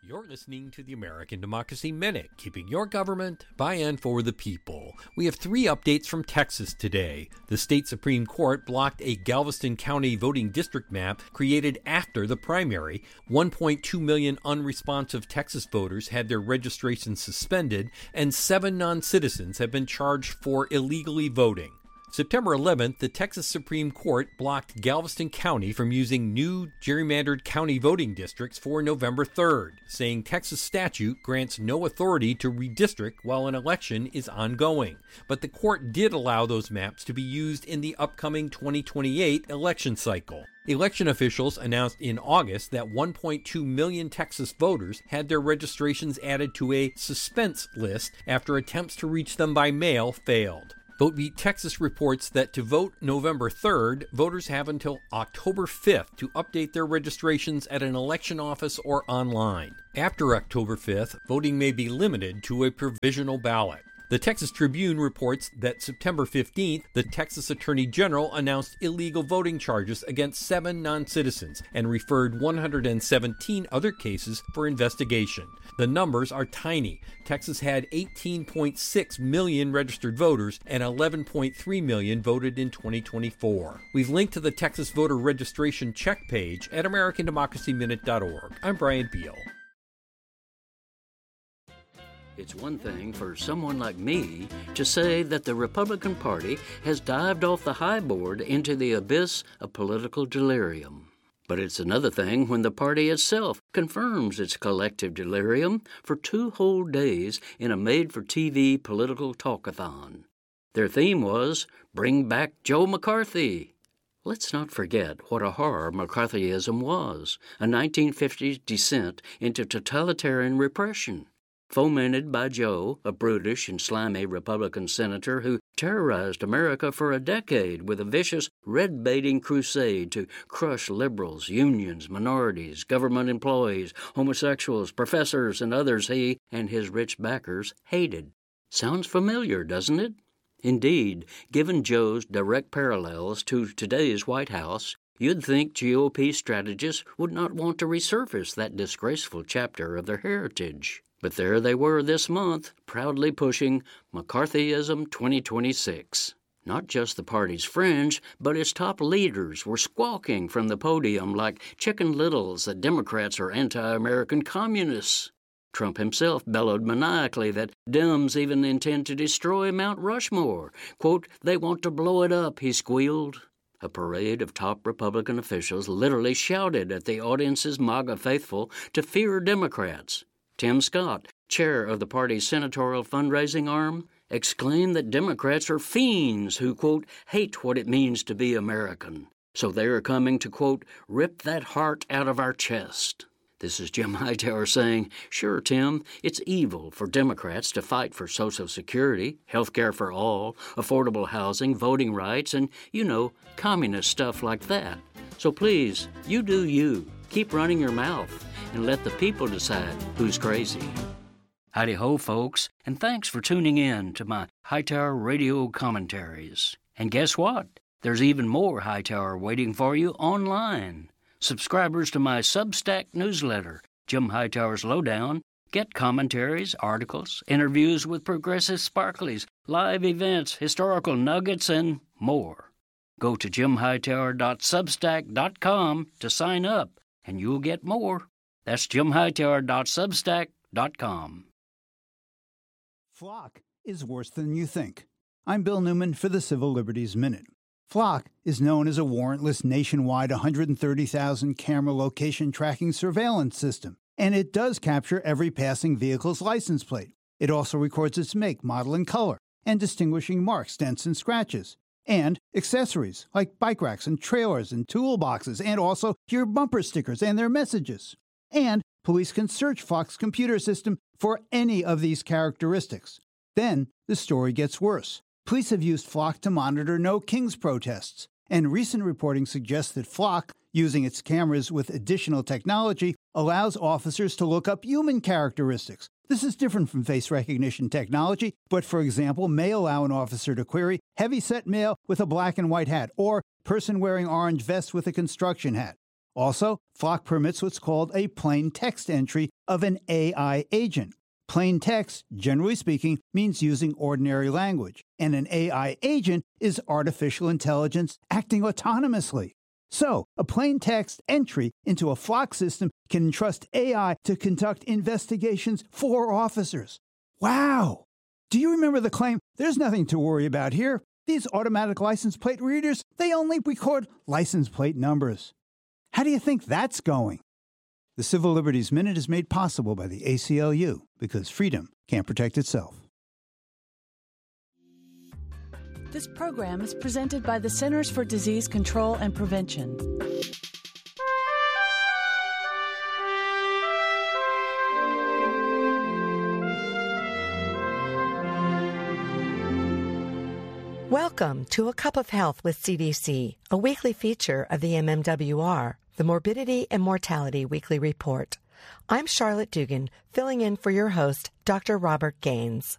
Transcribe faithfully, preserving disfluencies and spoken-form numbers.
You're listening to the American Democracy Minute, keeping your government by and for the people. We have three updates from Texas today. The state Supreme Court blocked a Galveston County voting district map created after the primary. one point two million unresponsive Texas voters had their registration suspended, and seven non-citizens have been charged for illegally voting. September eleventh, the Texas Supreme Court blocked Galveston County from using new gerrymandered county voting districts for November third, saying Texas statute grants no authority to redistrict while an election is ongoing. But the court did allow those maps to be used in the upcoming twenty twenty-eight election cycle. Election officials announced in August that one point two million Texas voters had their registrations added to a suspense list after attempts to reach them by mail failed. VoteBeat Texas reports that to vote November third, voters have until October fifth to update their registrations at an election office or online. After October fifth, voting may be limited to a provisional ballot. The Texas Tribune reports that September fifteenth, the Texas Attorney General announced illegal voting charges against seven non-citizens and referred one hundred seventeen other cases for investigation. The numbers are tiny. Texas had eighteen point six million registered voters and eleven point three million voted in twenty twenty-four. We've linked to the Texas voter registration check page at American Democracy Minute dot org. I'm Brian Beal. It's one thing for someone like me to say that the Republican Party has dived off the high board into the abyss of political delirium. But it's another thing when the party itself confirms its collective delirium for two whole days in a made-for-T V political talkathon. Their theme was, "Bring Back Joe McCarthy." Let's not forget what a horror McCarthyism was, a nineteen fifties descent into totalitarian repression. Fomented by Joe, a brutish and slimy Republican senator who terrorized America for a decade with a vicious red-baiting crusade to crush liberals, unions, minorities, government employees, homosexuals, professors, and others he and his rich backers hated. Sounds familiar, doesn't it? Indeed, given Joe's direct parallels to today's White House, you'd think G O P strategists would not want to resurface that disgraceful chapter of their heritage. But there they were this month, proudly pushing McCarthyism twenty twenty-six. Not just the party's fringe, but its top leaders were squawking from the podium like Chicken Littles that Democrats are anti-American communists. Trump himself bellowed maniacally that Dems even intend to destroy Mount Rushmore. Quote, "They want to blow it up," he squealed. A parade of top Republican officials literally shouted at the audience's MAGA faithful to fear Democrats. Tim Scott, chair of the party's senatorial fundraising arm, exclaimed that Democrats are fiends who, quote, "hate what it means to be American. So they are coming to, quote, rip that heart out of our chest." This is Jim Hightower saying, "Sure, Tim, it's evil for Democrats to fight for Social Security, health care for all, affordable housing, voting rights, and, you know, communist stuff like that. So please, you do you. Keep running your mouth and let the people decide who's crazy." Howdy-ho, folks, and thanks for tuning in to my Hightower radio commentaries. And guess what? There's even more Hightower waiting for you online. Subscribers to my Substack newsletter, Jim Hightower's Lowdown, get commentaries, articles, interviews with progressive sparklies, live events, historical nuggets, and more. Go to jim hightower dot substack dot com to sign up, and you'll get more. That's jim hightower dot substack dot com. Flock is worse than you think. I'm Bill Newman for the Civil Liberties Minute. Flock is known as a warrantless nationwide one hundred thirty thousand camera location tracking surveillance system, and it does capture every passing vehicle's license plate. It also records its make, model, and color, and distinguishing marks, dents, and scratches, and accessories like bike racks and trailers and toolboxes, and also your bumper stickers and their messages. And police can search Flock's computer system for any of these characteristics. Then the story gets worse. Police have used Flock to monitor No Kings protests, and recent reporting suggests that Flock, using its cameras with additional technology, allows officers to look up human characteristics. This is different from face recognition technology, but for example, may allow an officer to query heavy-set male with a black and white hat, or person wearing orange vest with a construction hat. Also, Flock permits what's called a plain text entry of an A I agent. Plain text, generally speaking, means using ordinary language, and an A I agent is artificial intelligence acting autonomously. So, a plain text entry into a Flock system can entrust A I to conduct investigations for officers. Wow! Do you remember the claim, there's nothing to worry about here? These automatic license plate readers, they only record license plate numbers. How do you think that's going? The Civil Liberties Minute is made possible by the A C L U, because freedom can't protect itself. This program is presented by the Centers for Disease Control and Prevention. Welcome to A Cup of Health with C D C, a weekly feature of the M M W R, the Morbidity and Mortality Weekly Report. I'm Charlotte Dugan, filling in for your host, Doctor Robert Gaines.